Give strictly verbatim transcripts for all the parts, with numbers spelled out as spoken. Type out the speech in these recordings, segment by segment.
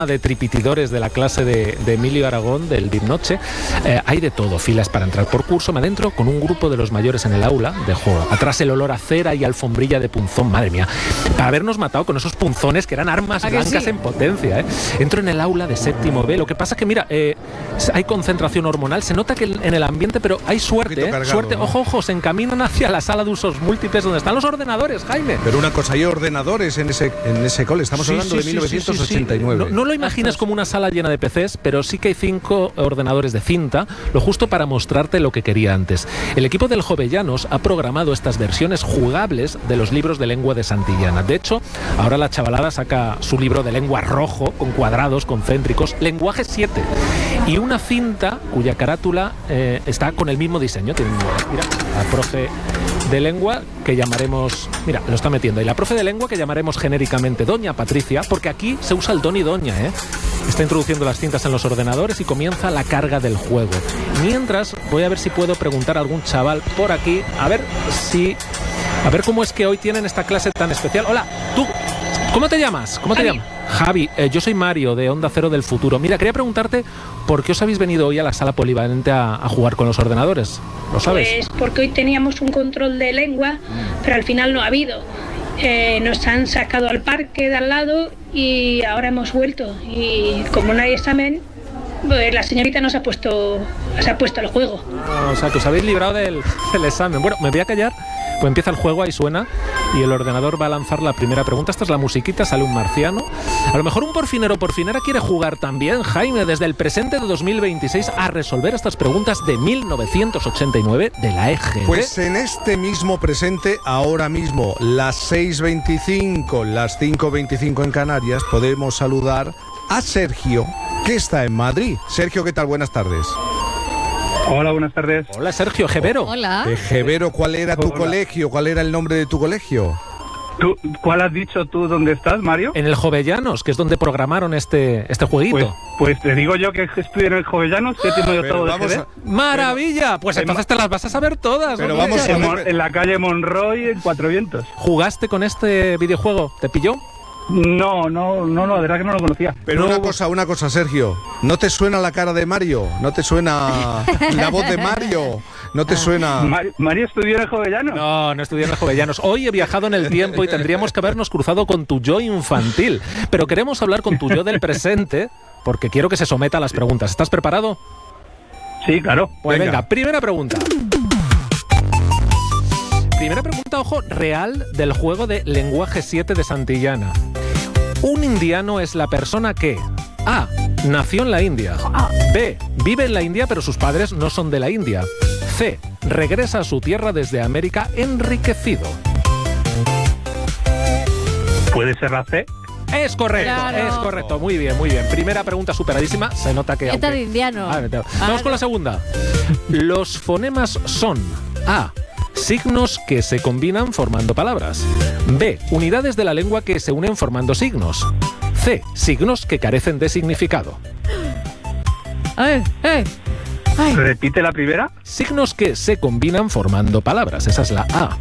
de tripitidores de la clase de, de Emilio Aragón, del Bimnoche. Eh, hay de todo, filas para entrar por curso. Me adentro con un grupo de los mayores en el aula de juego. Atrás el olor a cera y alfombrilla de punzón, madre mía, para habernos matado con esos punzones que eran armas blancas sí? en potencia. ¿eh? Entro en el aula de séptimo B. Lo que pasa es que, mira, eh, hay concentración hormonal, se nota que en el ambiente, pero hay suerte, ¿eh? cargado, suerte. ¿no? Ojo, ojo, se encaminan hacia la sala de usos múltiples donde están los ordenadores, Jaime. Pero una cosa, hay ordenadores en ese, en ese cole. Estamos sí, hablando sí, de mil novecientos ochenta y nueve. Sí, sí. No, no lo imaginas como una sala llena de P Cs, pero sí que hay cinco ordenadores de cinta, lo justo para mostrarte lo que quería antes. El equipo del Jovellanos ha programado estas versiones jugables de los libros de lengua de Santillana. De hecho, ahora la chavalada saca su libro de lengua rojo, con cuadrados concéntricos, lenguaje siete, y una cinta cuya carátula eh, está con el mismo diseño. Tiene, mira, la profe de lengua que llamaremos, mira, lo está metiendo, y la profe de lengua que llamaremos genéricamente Doña Patricia, porque aquí se usa el don y doña, ¿eh? Está introduciendo las cintas en los ordenadores y comienza la carga del juego. Mientras, voy a ver si puedo preguntar a algún chaval por aquí, a ver si, a ver cómo es que hoy tienen esta clase tan especial. Hola, tú, ¿cómo te llamas? ¿Cómo te llamas? Javi, eh, yo soy Mario de Onda Cero del Futuro. Mira, quería preguntarte por qué os habéis venido hoy a la sala polivalente a, a jugar con los ordenadores. ¿Lo sabes? Pues porque hoy teníamos un control de lengua, pero al final no ha habido. Eh, nos han sacado al parque de al lado y ahora hemos vuelto. Y como no hay examen, pues la señorita nos ha puesto, se ha puesto al juego. O sea, que os habéis librado del, del examen. Bueno, me voy a callar. Pues empieza el juego, ahí suena, y el ordenador va a lanzar la primera pregunta. Esta es la musiquita, sale un marciano. A lo mejor un porfinero o porfinera quiere jugar también, Jaime, desde el presente de dos mil veintiséis a resolver estas preguntas de mil novecientos ochenta y nueve de la E G B. Pues en este mismo presente, ahora mismo, las seis veinticinco, las cinco veinticinco en Canarias, podemos saludar a Sergio, que está en Madrid. Sergio, ¿qué tal? Buenas tardes. Hola, buenas tardes. Hola, Sergio, Jevero. Hola. De Jevero, ¿cuál era tu Hola. colegio? ¿Cuál era el nombre de tu colegio? ¿Tú, ¿Cuál has dicho tú dónde estás, Mario? En el Jovellanos, que es donde programaron este, este jueguito. Pues, pues te digo yo que estudié en el Jovellanos, séptimo y octavo de G B. A... ¡Maravilla! Pues pero, entonces te las vas a saber todas. Pero ¿no? vamos a en, en la calle Monroy, en Cuatro Vientos. ¿Jugaste con este videojuego? ¿Te pilló? No, no, no, no, de verdad que no lo conocía. Pero no, una cosa, una cosa, Sergio. ¿No te suena la cara de Mario? ¿No te suena la voz de Mario? ¿No te suena...? Mar- ¿Mario estudió en el Jovellanos? No, no estudié en el Jovellanos. Hoy he viajado en el tiempo y tendríamos que habernos cruzado con tu yo infantil. Pero queremos hablar con tu yo del presente porque quiero que se someta a las preguntas. ¿Estás preparado? Sí, claro. Pues venga, venga primera pregunta. Primera pregunta, ojo, real del juego de lenguaje siete de Santillana. Un indiano es la persona que A. Nació en la India. B. Vive en la India pero sus padres no son de la India. C. Regresa a su tierra desde América enriquecido. ¿Puede ser la C? Es correcto, claro. es correcto. Muy bien, muy bien. Primera pregunta superadísima. Se nota que... Está aunque... de indiano. Ah, vamos con la segunda. Los fonemas son A. Signos que se combinan formando palabras. B. Unidades de la lengua que se unen formando signos. C. Signos que carecen de significado. Ay, ay, ay. ¿Repite la primera? Signos que se combinan formando palabras. Esa es la A.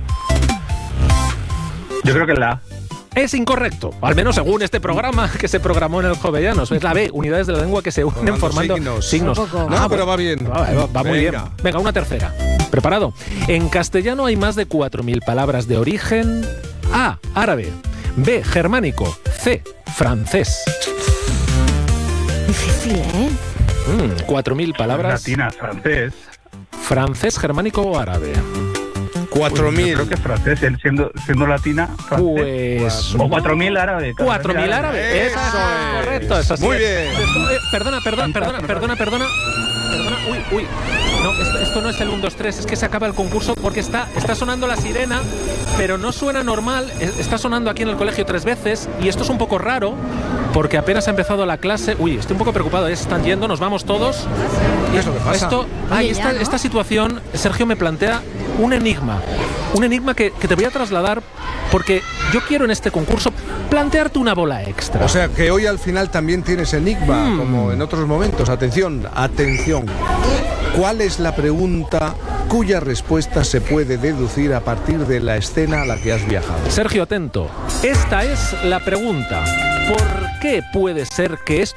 Yo creo que es la A. Es incorrecto, al menos según este programa que se programó en el Jovellanos. Es la B, unidades de la lengua que se unen formando, formando signos. signos. No, ah, pero va bien. Va, va, va muy Venga. bien. Venga, una tercera. ¿Preparado? En castellano hay más de cuatro mil palabras de origen A. Árabe. B. Germánico. C. Francés. Difícil, ¿eh? Mm, cuatro mil palabras. Latina, francés. Francés, germánico o árabe. Cuatro mil. Pues creo que es francés, siendo, siendo latina, francés. Pues... O cuatro mil árabe. Cuatro mil árabe. Eso es correcto. Eso sí. Muy bien. Perdona, perdona, perdona, perdona, perdona. Perdona. Uy, uy. No, esto, esto no es el uno, dos, tres. Es que se acaba el concurso porque está, está sonando la sirena, pero no suena normal. Está sonando aquí en el colegio tres veces y esto es un poco raro porque apenas ha empezado la clase. Uy, estoy un poco preocupado. ¿eh? Están yendo, nos vamos todos. ¿Qué es lo que pasa? Esto, ay, Oye, esta, ya, ¿no? esta situación, Sergio, me plantea un enigma. Un enigma que, que te voy a trasladar porque yo quiero en este concurso plantearte una bola extra. O sea, que hoy al final también tienes enigma, mm. como en otros momentos. Atención, atención. ¿Cuál es la pregunta cuya respuesta se puede deducir a partir de la escena a la que has viajado? Sergio, atento. Esta es la pregunta. ¿Por qué puede ser que estos